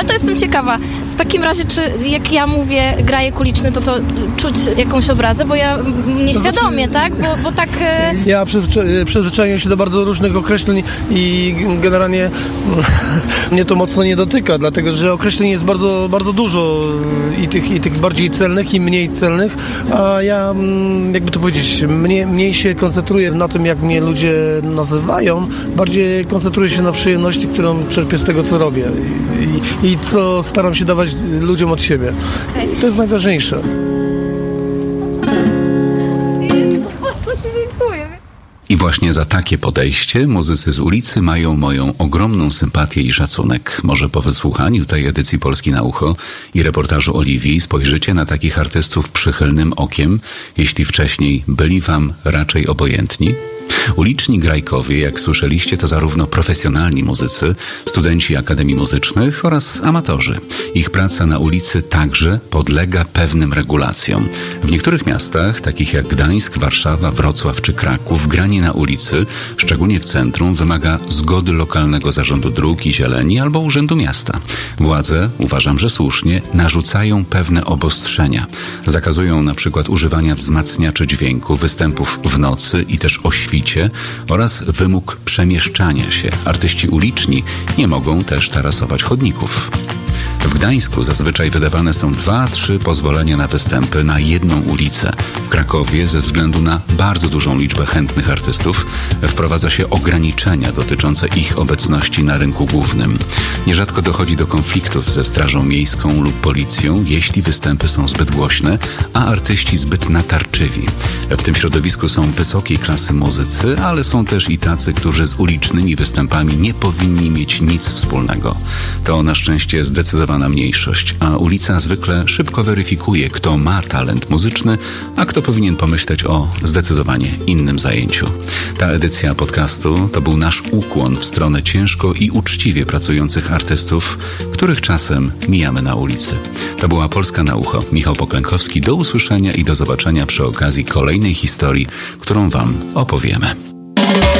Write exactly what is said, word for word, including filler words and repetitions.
to jestem ciekawa. W takim razie, czy jak ja mówię grajek uliczny, to to czuć jakąś obrazę? Bo ja nieświadomie, tak? Bo, bo tak... E... Ja przyzwycza- przyzwyczaiłem się do bardzo różnych określeń i generalnie mnie to mocno nie dotyka, dlatego że określeń jest bardzo, bardzo dużo i tych, i tych bardziej celnych i mniej celnych, a ja, jakby to powiedzieć, mniej, mniej się koncentruję na tym, jak mnie ludzie nazywają, bardziej koncentruję się na przyjemności, którą czerpię z tego, co robię i, i co staram się dawać ludziom od siebie. I to jest najważniejsze. I właśnie za takie podejście muzycy z ulicy mają moją ogromną sympatię i szacunek. Może po wysłuchaniu tej edycji Polski na ucho i reportażu Oliwii spojrzycie na takich artystów przychylnym okiem, jeśli wcześniej byli wam raczej obojętni? Uliczni grajkowie, jak słyszeliście, to zarówno profesjonalni muzycy, studenci akademii muzycznych oraz amatorzy. Ich praca na ulicy także podlega pewnym regulacjom. W niektórych miastach, takich jak Gdańsk, Warszawa, Wrocław czy Kraków, granie na ulicy, szczególnie w centrum, wymaga zgody lokalnego zarządu dróg i zieleni albo urzędu miasta. Władze, uważam, że słusznie, narzucają pewne obostrzenia. Zakazują na przykład używania wzmacniaczy dźwięku, występów w nocy i też o świcie oraz wymóg przemieszczania się. Artyści uliczni nie mogą też tarasować chodników. W Gdańsku zazwyczaj wydawane są dwa, trzy pozwolenia na występy na jedną ulicę. W Krakowie ze względu na bardzo dużą liczbę chętnych artystów wprowadza się ograniczenia dotyczące ich obecności na rynku głównym. Nierzadko dochodzi do konfliktów ze strażą miejską lub policją, jeśli występy są zbyt głośne, a artyści zbyt natarczywi. W tym środowisku są wysokiej klasy muzycy, ale są też i tacy, którzy z ulicznymi występami nie powinni mieć nic wspólnego. To na szczęście zdecydowana mniejszość, a ulica zwykle szybko weryfikuje, kto ma talent muzyczny, a kto powinien pomyśleć o zdecydowanie innym zajęciu. Ta edycja podcastu to był nasz ukłon w stronę ciężko i uczciwie pracujących artystów, których czasem mijamy na ulicy. To była Polska na ucho. Michał Poklękowski. Do usłyszenia i do zobaczenia przy okazji kolejnej historii, którą wam opowiemy.